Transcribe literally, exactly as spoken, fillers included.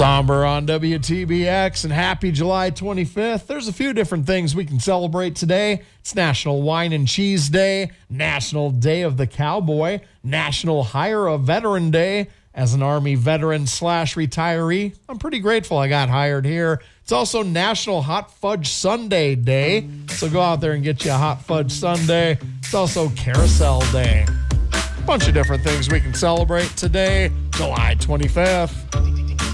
Somber on W T B X and happy July twenty-fifth. There's a few different things we can celebrate today. It's National Wine and Cheese Day, National Day of the Cowboy, National Hire a Veteran Day. As an Army veteran slash retiree, I'm pretty grateful I got hired here. It's also National Hot Fudge Sundae Day, so go out there and get you a hot fudge sundae. It's also Carousel Day. A bunch of different things we can celebrate today, July twenty-fifth.